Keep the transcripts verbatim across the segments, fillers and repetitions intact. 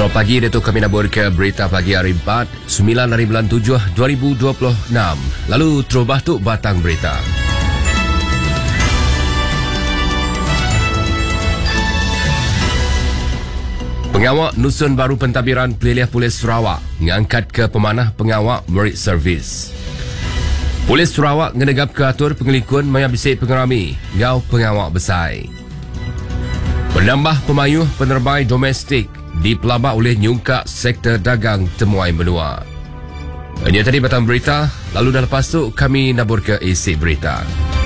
Selamat pagi, Datuk kami nabur ke berita pagi hari empat, sembilan hari bulan tujuh, dua ribu dua puluh enam. Lalu terubah tu batang berita. Pengawal Nusun Baru Pentadbiran Pelilih Polis Sarawak ngangkat ke pemanah pengawal merit servis. Polis Sarawak ngenegap ke atur pengelikun maya bisik pengerami ngau pengawal besai. Penambah pemayuh penerbai domestik dipelabak oleh nyungkak sektor dagang temuai benua. Ini tadi batang berita, lalu dah lepas tu kami nabur ke isi berita.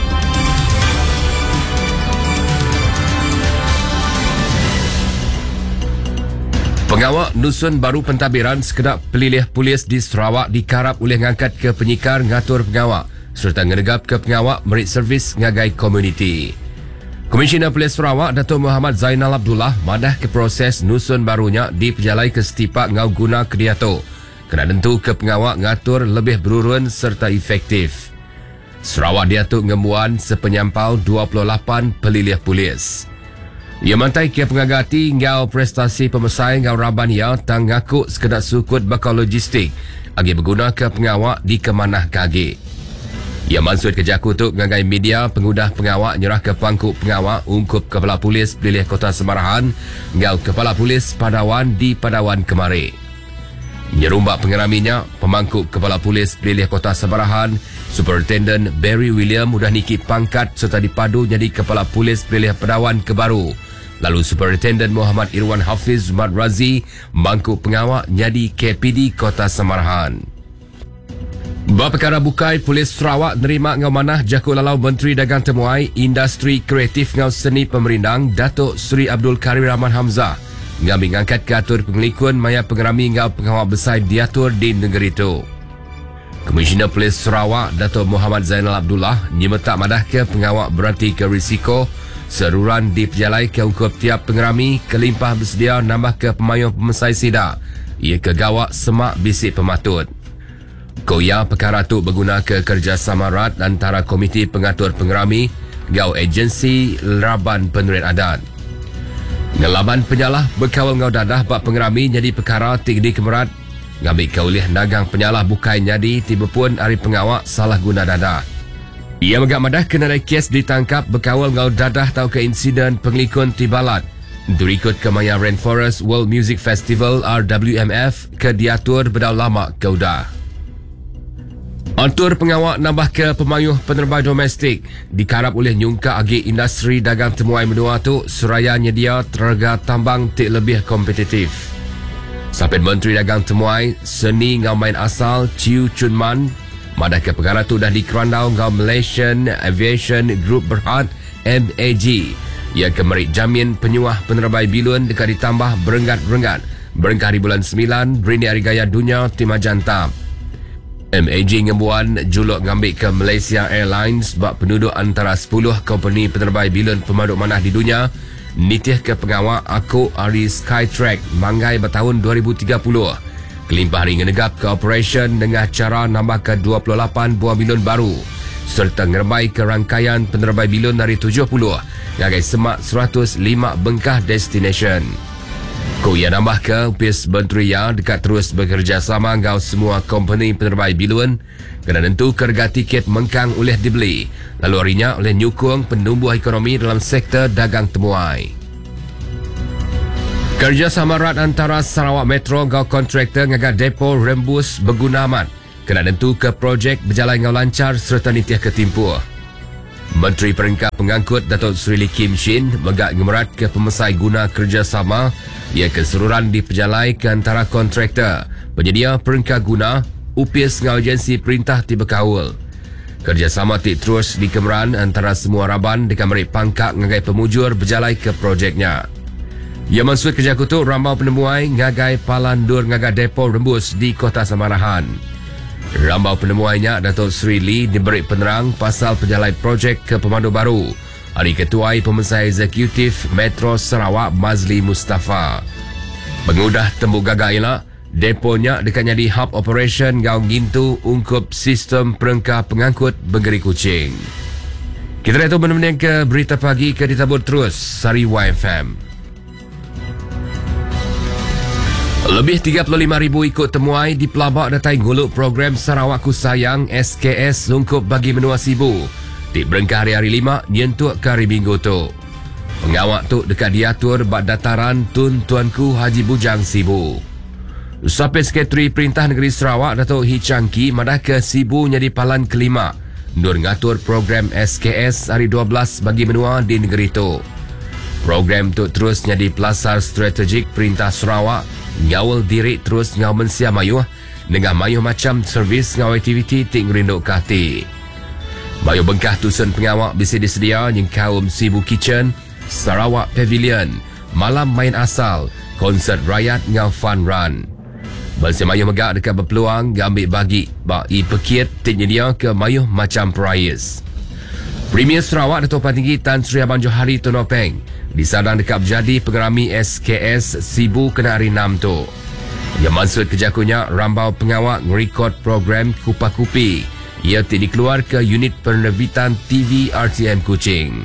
Pengawal Nusun Baru Pentadbiran Sekedap Pelilih Polis di Sarawak dikarap oleh ngangkat ke penyikar ngatur pengawal serta ngenegap ke pengawal merit servis ngagai komuniti. Komisioner Polis Sarawak Datuk Muhammad Zainal Abdullah madah ke proses Nusun Barunya diperjalai ke setipak ngau guna kediato kena tentu ke pengawal ngatur lebih berurun serta efektif. Sarawak diatuk ngembuan sepenyampau dua puluh lapan pelilih polis. Ia mantai ke pengagati ngau prestasi pemesai ngau raban ia tang ngaku sekedar sukut bakal logistik agi berguna ke pengawal di kemanah kage. Ia maksud kerja kutuk ngagai media pengudah pengawal nyerah ke pangkuk pengawal ungkup Kepala Polis Pelilih Kota Semarahan ngau Kepala Polis Padawan di Padawan Kemari. Nyerumbak pengeraminya, pemangkuk Kepala Polis Pelilih Kota Semarahan, Superintendent Barry William mudah niki pangkat serta dipadu jadi Kepala Polis Pelilih Padawan Kebaru. Lalu Superintendent Muhammad Irwan Hafiz Mat Razi mangkuk pengawal jadi K P D Kota Semarahan. Berperkara bukai Polis Sarawak nerima ngau manah jakut lalau Menteri Dagang Temuai Industri Kreatif ngau Seni Pemerindang Datuk Seri Abdul Karim Rahman Hamzah ngambil ngangkat ke atur pengelikun maya pengerami ngau pengawal besar diatur di negeri itu. Komisioner Polis Sarawak Datuk Muhammad Zainal Abdullah nyemetak madah ke pengawal berarti ke risiko seruran diperjalai ke ungkup tiap pengerami kelimpah bersedia nambah ke pemayuh pemesai sida ia ke gawak semak bisik pematut. Koya perkara tu berguna ke kerjasama erat antara Komiti Pengatur Pengerami ngau agensi Raban Penerit Adat. Ngelaban penyalah berkawal ngau dadah bak pengerami jadi perkara tinggi kemerat ngambil kaulih dagang penyalah bukai jadi tiba pun hari pengawak salah guna dadah. Ia megak madah kena ada kes ditangkap berkawal ngau dadah tau ke insiden pengelikun tibalat. Durikut ke maya Rainforest World Music Festival R W M F ke diatur berdau lama kaudah. Atur pengawal nambah ke pemayuh penerbai domestik dikarap oleh nyungka agi industri dagang temuai menua tu suraya nyedia terga tambang tik lebih kompetitif. Sapit Menteri Dagang Temuai Seni ngau main asal Chiu Chun Man madah ke perkara tu dah dikerandau ngau Malaysian Aviation Group Berhad M A G ia kemerik jamin penyuah penerbai bilun dekat ditambah berenggat-berenggat berengkah di bulan sembilan berini hari gaya dunia Timah Jantam. M A G ngembuan juluk ngambil ke Malaysia Airlines bak penduduk antara sepuluh company penerbai bilun pemaduk manah di dunia nitih ke pengawal aku hari Skytrack manggai bertahun dua ribu tiga puluh. Kelimpah hari ngenegap ke operation dengan cara nambah ke dua puluh lapan buah bilun baru serta ngerbai ke rangkaian penerbai bilun hari tujuh puluh ngagai semak seratus lima bengkah destination. Ko ia nambah ke upis Menteri yang dekat terus bekerjasama ngau semua company penerbai bilun kena tentu kerga tiket mengkang oleh dibeli lalu harinya oleh nyukung penumbuh ekonomi dalam sektor dagang temuai. Kerjasama erat antara Sarawak Metro ngau kontraktor ngagak depo rembus berguna amat kena tentu ke projek berjalan ngau lancar serta nitih ketimpuh. Menteri Peringkat Pengangkut Datuk Seri Lee Kim Shin megak ngemerat ke pemesai guna kerjasama ia keseluruhan diperjalai ke antara kontraktor, penyedia peringkat guna, upis ngau agensi perintah tiba kaul. Kerjasama tik terus dikemeran antara semua raban dekat merik pangkak ngagai pemujur berjalai ke projeknya. Ia maksud kerja kutuk rambau penemuai ngagai palandur ngagai depo rembus di Kota Semarahan. Rambau penemuainya Datuk Seri Lee diberi penerang pasal penjalai projek ke pemandu baru Hari Ketuai Pemesai Eksekutif Metro Sarawak Mazli Mustafa. Pengudah tembuk gagak ialah deponya dekatnya di hub operation ngau ngintu ungkup sistem perengkah pengangkut Benggeri Kuching. Kita lihat benar-benar ke berita pagi ke ditabur terus Sari Y F M. Lebih tiga puluh lima ribu ikut temuai di pelabak datai nguluk program Sarawak Ku Sayang S K S sungkup bagi menua sibu. Di berengkah hari-hari lima nyentuk ke hari minggu tu. Pengawak tu dekat diatur bak dataran Tun Tuanku Haji Bujang Sibu. Sapin Sekretari Perintah Negeri Sarawak Datuk Hi Changki madah ke Sibu nyadi palan kelima. Nur ngatur program S K S hari dua belas bagi menua di negeri tu. Program tu terus nyadi pelasar strategik Perintah Sarawak ngawal diri terus ngau mensia mayuh dengan mayuh macam servis ngau aktiviti ting rinduk kahti. Mayuh bengkah tusun pengawak bisa disedia yang kaum Sibu Kitchen, Sarawak Pavilion, malam main asal, konsert rakyat ngau fun run. Balsi mayuh megak dekat berpeluang ambil bagi bak i pekit ting dia ke mayuh macam prize. Premier Sarawak Datuk Patinggi Tan Sri Abang Johari Tonopeng disadang dekat berjadi pengerami S K S Sibu kena hari enam tu. Yang maksud kejakunya rambau pengawak ngerekod program Kupa Kupi. Ia tidak dikeluar ke unit penerbitan T V R T M Kuching.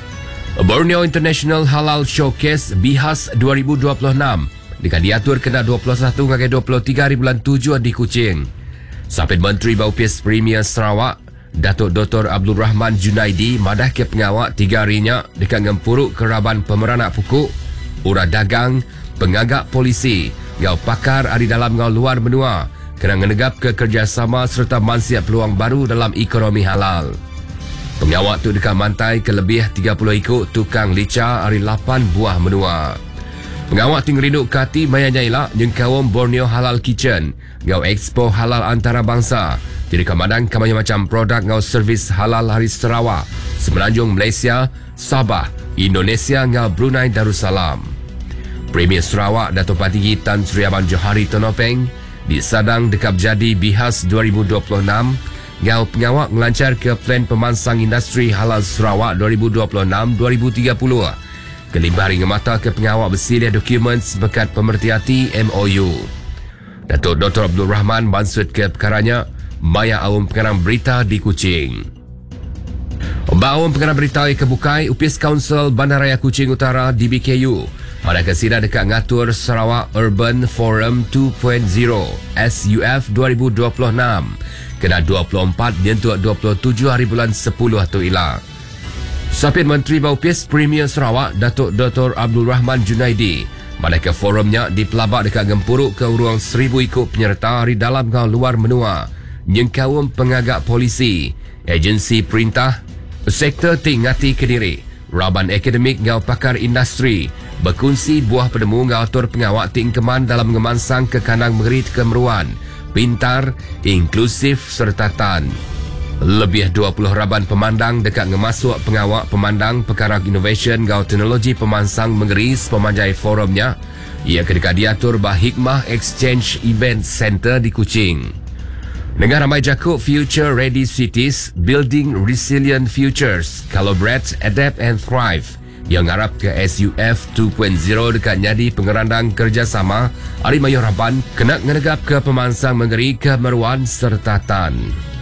Borneo International Halal Showcase Bihas dua ribu dua puluh enam dekat diatur kena dua puluh satu hingga dua puluh tiga hari bulan tujuh di Kuching. Sapit Menteri Baupis Premier Sarawak Datuk Doktor Abdul Rahman Junaidi madah ke pengawak tiga harinya dekat ngempuruk keraban pemeranak pukuk, urah dagang, pengagak polisi, ngau pakar ada dalam ngau luar benua kena menegap ke kerjasama serta mansiat peluang baru dalam ekonomi halal. Pengawak tu dekat mantai ke lebih tiga puluh ikut tukang lica hari lapan buah menua. Pengawak ting rindu kati maya nyaila yang kawam Borneo Halal Kitchen, ngau Expo Halal Antarabangsa. Jadi kemadang kamanya macam produk ngau servis halal hari Sarawak, Semenanjung Malaysia, Sabah, Indonesia ngau Brunei Darussalam. Premier Sarawak Datuk Patinggi Tan Sri Abang Johari Tonopeng disadang dekat jadi Bihas dua ribu dua puluh enam ngau pengawak melancar ke plan pemansang industri halal Sarawak dua ribu dua puluh enam dua ribu tiga puluh. Kelimbari ngemata ke pengawak bersilih dokumen sebekat pemerhati M O U. Datuk Doktor Abdul Rahman maksud ke perkaranya Maya awam pengarang berita di Kuching. Awam pengarang berita kebukai Upis Council Bandaraya Kuching Utara D B K U pada kesida dekat ngatur Sarawak Urban Forum dua titik kosong S U F dua ribu dua puluh enam kena dua puluh empat nyentuh dua puluh tujuh hari bulan sepuluh tu ilah. Sapit Menteri Baupis Premier Sarawak Datuk Doktor Abdul Rahman Junaidi pada ke forumnya di pelabak dekat gempuruk ke ruang seribu ikut penyerta hari dalam ngau luar menua nyengkawum pengagak polisi, agensi perintah, sektor tingati kediri, raban akademik ngau pakar industri, berkongsi buah penemu ngau atur pengawak tingkeman dalam ngemansang ke kanang merit kemeruan, pintar, inklusif serta tan. Lebih dua puluh raban pemandang dekat ngemasuk pengawak pemandang perkara innovation ngau teknologi pemansang mengeris pemanjai forumnya. Ia kedekat diatur bah Hikmah Exchange Event Center di Kuching. Dengan ramai jakuk Future Ready Cities, Building Resilient Futures, Collaborate, Adapt and Thrive yang ngarap ke S U F dua titik kosong dekat nyadi pengerandang kerjasama Ari Mayu Raban kena ngenegap ke pemansang mengeri kemeruan serta tan.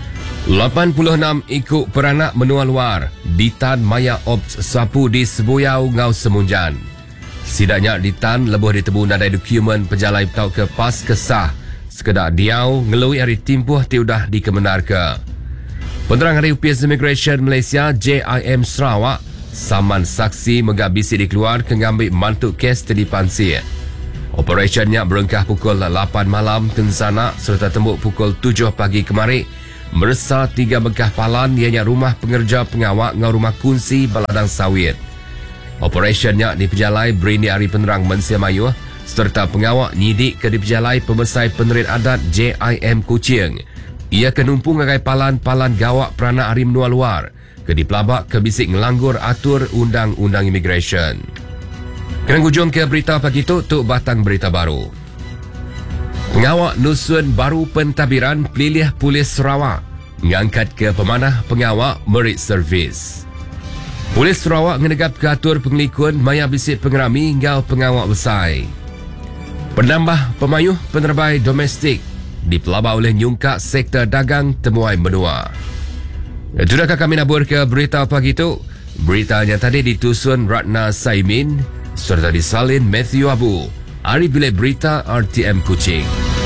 lapan puluh enam ikut peranak menua luar di Tan Maya Ops Sapu di Sebuyau Ngau Semunjan. Sidaknya di Tan lebuh ditebu nadai dokumen penjalai tau ke pas kesah sekedar diau ngelui hari timpuh tiudah dikemenar ke. Penerang Hari Upis Immigration Malaysia J I M Sarawak saman saksi megabisi dikeluar ke ngambil mantuk kes tadi pansir. Operationnya berengkah pukul lapan malam kensana serta tembuk pukul tujuh pagi kemari meresa tiga begah palan ianya rumah pengerja pengawak ngau rumah kunci Baladang Sawit. Operationnya diperjalai Berini Hari Penerang Malaysia Mayuh serta pengawak nyidik ke diperjalai Pemesai Penerit Adat J I M Kuching. Ia kenumpung ngagai palan-palan gawak peranak hari menua luar ke dipelabak ke bisik ngelanggur atur undang-undang immigration. Kerang hujung ke berita pagi itu, tuk batang berita baru. Pengawak Nusun Baru Pentadbiran Pelilih Polis Sarawak mengangkat ke pemanah pengawak merit servis. Polis Sarawak menegap ke atur pengelikun maya bisik pengerami hingga pengawak besar. Penambah pemayuh penerbai domestik dipelabak oleh nyungkak sektor dagang temuai menua. Sudahkah kami nabur ke berita pagi itu? Beritanya tadi ditusun Ratna Saimin serta disalin Matthew Abu. Ari Bilai Berita R T M Kuching.